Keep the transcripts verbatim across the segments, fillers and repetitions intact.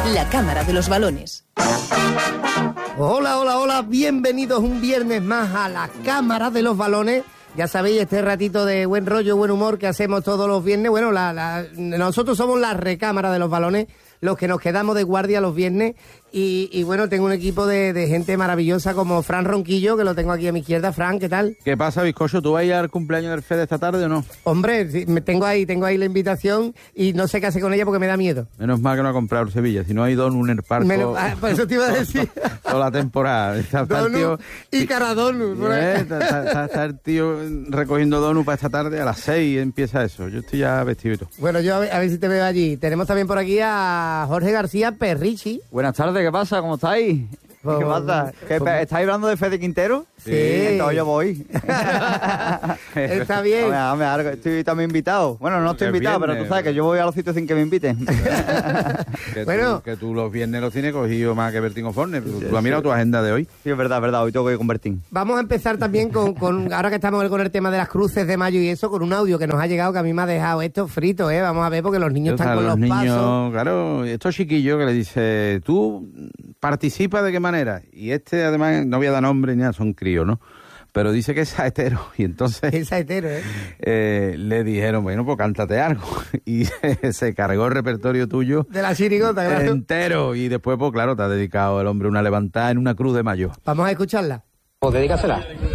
La Cámara de los Balones. Hola, hola, hola, bienvenidos un viernes más a La Cámara de los Balones. Ya sabéis, este ratito de buen rollo, buen humor que hacemos todos los viernes. Bueno, la, la, nosotros somos la recámara de los balones, los que nos quedamos de guardia los viernes. Y, y bueno, tengo un equipo de, de gente maravillosa como Fran Ronquillo, que lo tengo aquí a mi izquierda. Fran, ¿qué tal? ¿Qué pasa, bizcocho? ¿Tú vas a ir al cumpleaños del Fede esta tarde o no? Hombre, sí, me tengo ahí, tengo ahí la invitación y no sé qué hacer con ella porque me da miedo. Menos mal que no ha comprado el Sevilla, si no hay Don un Parco. Menos, ah, por eso te iba a decir. Toda la temporada. Está, está el tío, y Caradonu. Eh, está, está, está el tío recogiendo Donu para esta tarde, a las seis empieza eso. Yo estoy ya vestido y todo. Bueno, yo a ver, a ver si te veo allí. Tenemos también por aquí a Jorge García Perrichi. Buenas tardes, ¿qué pasa? ¿Cómo estáis? Pues, ¿Qué pasa? ¿Qué, pues, ¿Estáis hablando de Fede Quintero? Sí. Entonces yo voy. Está bien. Hombre, hombre, ahora estoy también invitado. Bueno, no estoy Es invitado, viernes, pero tú sabes que yo voy a los sitios sin que me inviten. Que, Bueno. tú, que tú los viernes los tienes cogido más que Bertín Osborne. ¿Tú, Sí, tú has mirado sí. tu agenda de hoy? Sí, es verdad, es verdad. Hoy tengo que convertir. Vamos a empezar también con, con, ahora que estamos con el tema de las cruces de mayo y eso, con un audio que nos ha llegado que a mí me ha dejado esto frito, ¿eh? Vamos a ver, porque los niños están con los, niños, pasos. claro, estos chiquillos que le dice, tú participa de qué manera. Y este, además, no voy a dar nombre ni nada, son críos, ¿no? Pero dice que es saetero. Y entonces Es saetero, ¿eh? eh, le dijeron, bueno, pues cántate algo. Y se cargó el repertorio tuyo De la chirigota, claro. entero. Y después, pues claro, te ha dedicado el hombre una levantada en una cruz de mayo. Vamos a escucharla. Pues dedícasela.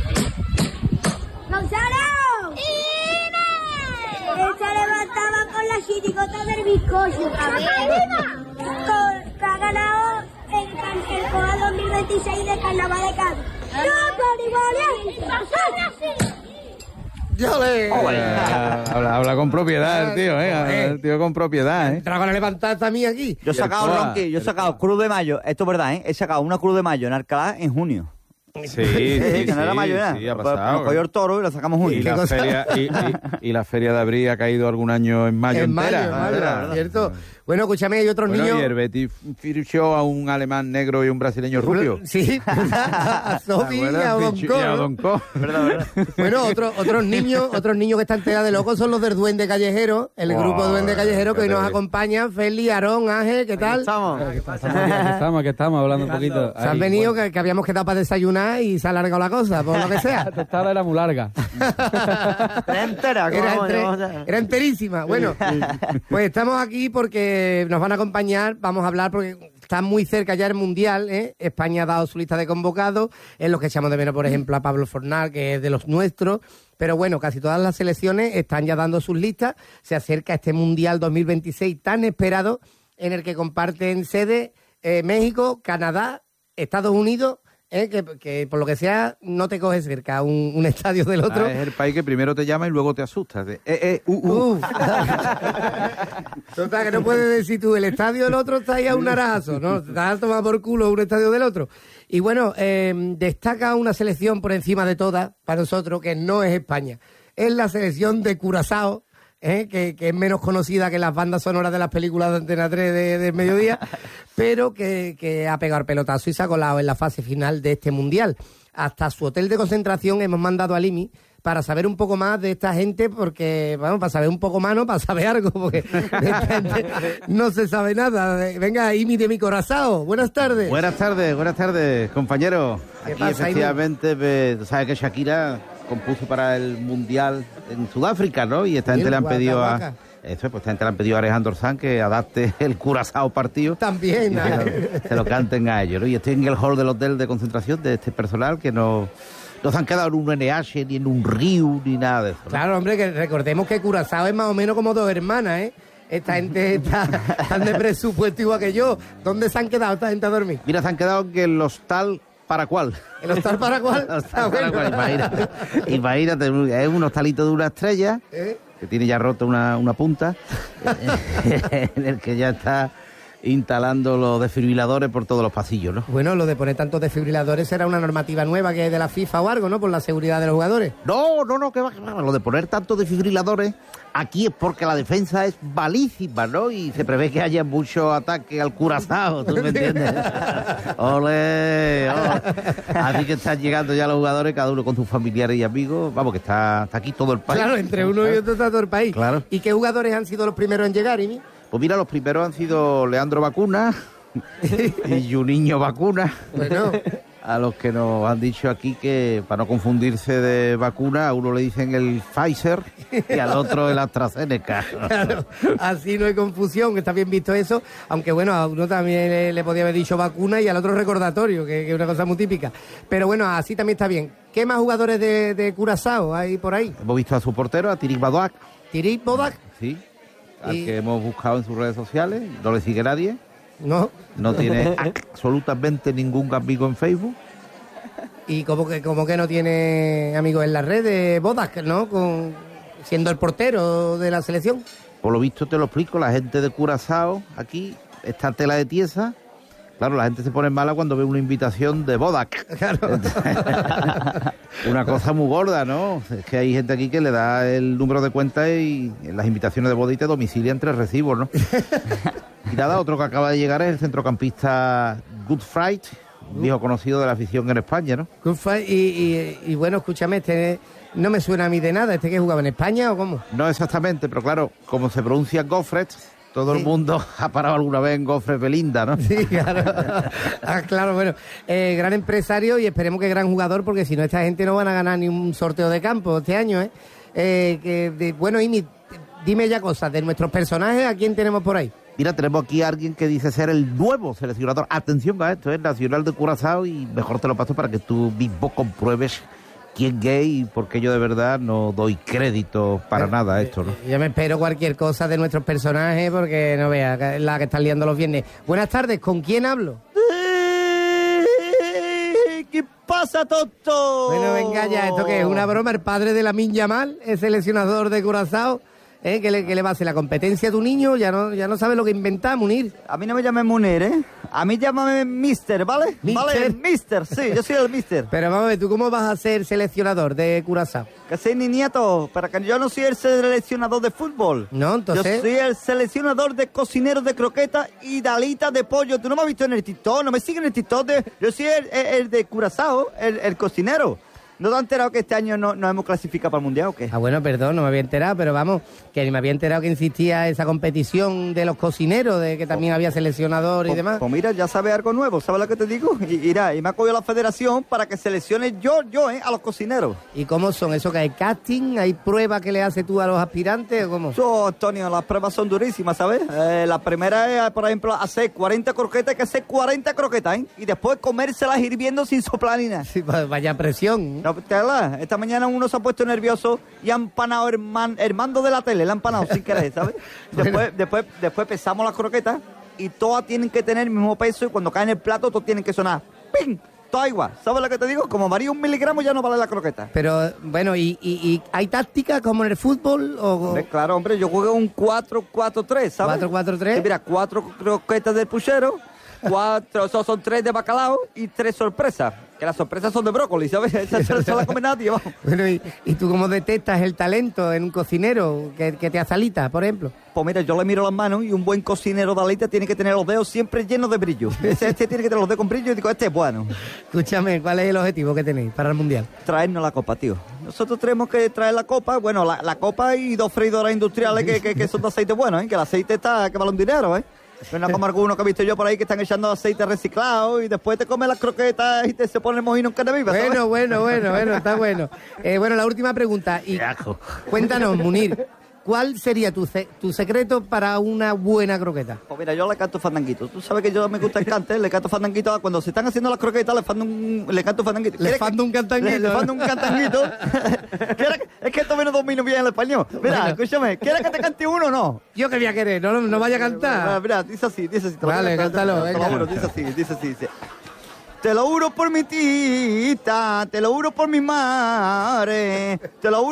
¡Gonzalo! ¡Ina! Él se levantaba con la chirigota del bizcocho. Con, que ha ganado el, can- el COA dos mil veintiséis de Carnaval de Cádiz. ¡No, Parigolia! Yo le... Ah, habla, habla con propiedad el tío, ¿eh? El tío con propiedad, ¿eh? Trago la levantada también aquí. Yo he sacado, Coa, Ronqui, yo he el sacado Cruz de Mayo. Esto es verdad, ¿eh? He sacado una Cruz de Mayo en Alcalá en junio. Sí, sí, que no era sí, mayo, sí, ha Nos pasado. cogió el toro y lo sacamos junio. Y la, cosa? feria, y, y- y la feria de abril ha caído algún año en mayo En mayo, entera. en mayo, entera. ¿cierto? Bueno, escúchame, hay otros Bueno, niños... y el Betis fichó a un alemán negro y un brasileño rubio. Sí, a Sofi y a ¿Te Bonco, acuerdas? Y a ¿no? Bonco. ¿Verdad, verdad? Bueno, otros otros niños, otros niños que están tela de locos son los del Duende Callejero, el Oh, grupo Duende Callejero que hoy nos qué acompañan. Feli, Aarón, Ángel, ¿qué tal? Estamos. Aquí estamos, aquí estamos hablando un poquito. Se han venido que, que habíamos quedado para desayunar y se ha alargado la cosa, por lo que sea. La tostada era muy larga. Era entera, ¿cómo Era, vamos, entre- vamos a- era enterísima. Bueno, pues estamos aquí porque nos van a acompañar, vamos a hablar porque está muy cerca ya el Mundial, ¿eh? España ha dado su lista de convocados, en los que echamos de menos, por ejemplo, a Pablo Fornal, que es de los nuestros, pero bueno, casi todas las selecciones están ya dando sus listas, se acerca este Mundial dos mil veintiséis tan esperado, en el que comparten sede eh, México, Canadá, Estados Unidos, ¿eh? que, que por lo que sea no te coges cerca un, un estadio del otro. Ah, es el país que primero te llama y luego te asusta. De, eh, eh, uh, uh. Uf. Total, que no puedes decir tú, el estadio del otro está ahí a un arazo, ¿no? Te vas a tomar por culo un estadio del otro. Y bueno, eh, destaca una selección por encima de todas, para nosotros, que no es España. Es la selección de Curazao, ¿eh? que, que es menos conocida que las bandas sonoras de las películas de Antena tres de, de mediodía, pero que, que ha pegado el pelotazo y se ha colado en la fase final de este Mundial. Hasta su hotel de concentración hemos mandado al I M I para saber un poco más de esta gente, porque, vamos, para saber un poco más, no, para saber algo, porque de esta gente no se sabe nada. Venga, I M I de mi corazón, buenas tardes. Buenas tardes, buenas tardes, compañeros. ¿Qué Aquí pasa, efectivamente, pues, tú sabes que Shakira compuso para el Mundial en Sudáfrica, ¿no? Y esta Y gente el le han pedido a... Waka Waka. Eso, pues esta gente le han pedido a Alejandro Sanz que adapte el Curazao partido. También, Y que lo- se lo canten a ellos, ¿no? Y estoy en el hall del hotel de concentración de este personal que no, no se han quedado en un N H, ni en un río, ni nada de eso, ¿no? Claro, hombre, que recordemos que Curazao es más o menos como dos hermanas, ¿eh? Esta gente está tan de presupuesto igual que yo. ¿Dónde se han quedado esta gente a dormir? Mira, se han quedado en el hostal para cuál. ¿El hostal para cuál? El hostal Ah, para bueno. cuál, imagínate. Imagínate, es un hostalito de una estrella ¿Eh? que tiene ya roto una, una punta, en el que ya está instalando los desfibriladores por todos los pasillos, ¿no? Bueno, lo de poner tantos desfibriladores será una normativa nueva que es de la FIFA o algo, ¿no? Por la seguridad de los jugadores. No, no, no, que va, que va. Lo de poner tantos desfibriladores aquí es porque la defensa es malísima, ¿no? Y se prevé que haya mucho ataque al Curazao, ¿tú me entiendes? ¡Ole! ¡Ole! Así que están llegando ya los jugadores, cada uno con sus familiares y amigos. Vamos, que está, está aquí todo el país. Claro, entre uno y otro está todo el país. Claro. ¿Y qué jugadores han sido los primeros en llegar, Imi? Pues mira, los primeros han sido Leandro Bacuna, y un niño vacuna. Bueno, A los que nos han dicho aquí que, para no confundirse de vacuna, a uno le dicen el Pfizer y al otro el AstraZeneca. claro, así no hay confusión, está bien visto eso, aunque bueno, a uno también le, le podía haber dicho vacuna y al otro recordatorio, que, que es una cosa muy típica. Pero bueno, así también está bien. ¿Qué más jugadores de, de Curazao hay por ahí? Hemos visto a su portero, a Tirik Badoak, ¿Tirik Bodak? sí, al Y- que hemos buscado en sus redes sociales, no le sigue nadie, No. no tiene absolutamente ningún amigo en Facebook. Y como que, como que no tiene amigos en las redes, Bodak, ¿no? Con, siendo el portero de la selección. Por lo visto te lo explico, la gente de Curazao aquí está tela de tiesa. Claro, la gente se pone mala cuando ve una invitación de Bodak. Claro. Una cosa muy gorda, ¿no? Es que hay gente aquí que le da el número de cuenta y en las invitaciones de boda y te domicilian tres recibos, ¿no? Y nada, otro que acaba de llegar es el centrocampista Good Friday, un viejo conocido de la afición en España, ¿no? Good fight. Y, y, y bueno, escúchame, este no me suena a mí de nada. ¿Este que jugaba en España o cómo? No exactamente, pero claro, como se pronuncia Goffred, todo Sí. el mundo ha parado alguna vez en Goffred Belinda, ¿no? Sí, claro. Ah, claro, bueno. Eh, gran empresario y esperemos que gran jugador, porque si no, esta gente no van a ganar ni un sorteo de campo este año, ¿eh? eh que, de, bueno, Imi, dime ya cosas de nuestros personajes, ¿a quién tenemos por ahí? Mira, tenemos aquí a alguien que dice ser el nuevo seleccionador. Atención a esto, es Nacional de Curazao y mejor te lo paso para que tú mismo compruebes quién es y porque yo de verdad no doy crédito para nada a esto, ¿no? Yo me espero cualquier cosa de nuestros personajes porque no veas que es la que están liando los viernes. Buenas tardes, ¿con quién hablo? ¿Qué pasa, tonto? Bueno, venga ya, ¿esto qué es? ¿Una broma? ¿El padre de Lamine Yamal, el seleccionador de Curazao? ¿Eh? ¿Qué le, qué le va a hacer? ¿La competencia a tu niño? Ya no, ya no sabe lo que inventa, Munir. A mí no me llames Munir, ¿eh? A mí llámame Mister, ¿vale? ¿Mister? Vale, Mister, sí, yo soy el Mister. Pero vamos a ver, ¿tú cómo vas a ser seleccionador de Curazao? Que soy ni nieto, pero que yo no soy el seleccionador de fútbol. No, entonces... Yo soy el seleccionador de cocineros de croquetas y de alitas de pollo. Tú no me has visto en el TikTok, no me sigues en el TikTok. De, yo soy el, el, el de Curazao, el, el cocinero. ¿No te has enterado que este año no nos hemos clasificado para el Mundial o qué? Ah, bueno, perdón, no me había enterado, pero vamos, que ni me había enterado que existía esa competición de los cocineros, de que también había seleccionador y Pues- demás. Pues mira, ya sabes algo nuevo, ¿sabes lo que te digo? Y, mira, y me ha cogido la federación para que seleccione yo, yo, ¿eh? A los cocineros. ¿Y cómo son? ¿Eso que hay casting? ¿Hay pruebas que le haces tú a los aspirantes o cómo? Yo, Antonio, las pruebas son durísimas, ¿sabes? Eh, la primera es, por ejemplo, hacer cuarenta croquetas, hay que hacer cuarenta croquetas, ¿eh? Y después comérselas hirviendo sin soplar ni nada. Sí, va- vaya presión. No, te hablas. Esta mañana uno se ha puesto nervioso y ha empanado el, man- el mando de la tele, le ha empanado sin querer, ¿sabes? Después, después, después pesamos las croquetas y todas tienen que tener el mismo peso y cuando caen en el plato todas tienen que sonar ¡ping! Todas igual. ¿Sabes lo que te digo? Como varía un miligramo ya no vale la croqueta. Pero, bueno, ¿y, y, y hay tácticas como en el fútbol? O... Hombre, claro, hombre, yo juego un cuatro cuatro tres, ¿sabes? ¿cuatro cuatro tres? Sí, mira, cuatro croquetas del puchero, cuatro, esos son tres de bacalao y tres sorpresas. Que las sorpresas son de brócoli, ¿sabes? Esas son son las comen nadie, vamos. Bueno, ¿y, y tú cómo detectas el talento en un cocinero que, que te hace alitas, por ejemplo? Pues mira, yo le miro las manos y un buen cocinero de alita tiene que tener los dedos siempre llenos de brillo. Ese, este tiene que tener los dedos con brillo y digo, este es bueno. Escúchame, ¿cuál es el objetivo que tenéis para el Mundial? Traernos la copa, tío. Nosotros tenemos que traer la copa, bueno, la, la copa y dos freidoras industriales que, que, que son de aceite bueno, ¿eh? Que el aceite está, que vale un dinero, ¿eh? No es como algunos que he visto yo por ahí que están echando aceite reciclado y después te comen las croquetas y te se pone el mojino en carne viva, ¿sabes? Bueno, bueno, bueno, bueno, está bueno. Eh, bueno, la última pregunta. Y Qué asco. cuéntanos, Munir, ¿cuál sería tu, ce- tu secreto para una buena croqueta? Pues mira, yo le canto fandanguito. Tú sabes que yo me gusta el cante, le canto fandanguito. Cuando se están haciendo las croquetas, le, fando un, le canto fandanguito. Le ¿Quieres fando que- un cantanguito, Le, le ¿no? fando un cantanguito. ¿Quieres que- es que esto menos domino bien el español. Mira, Bueno. escúchame, ¿quieres que te cante uno o no? Yo que voy a querer, no, no, no vaya a Mira, cantar. mira, dice así, dice así. te lo Vale, voy a cantar, cántalo, te lo venga. juro, dice así, dice así, dice. Te lo juro por mi tita, te lo juro por mi madre, te lo juro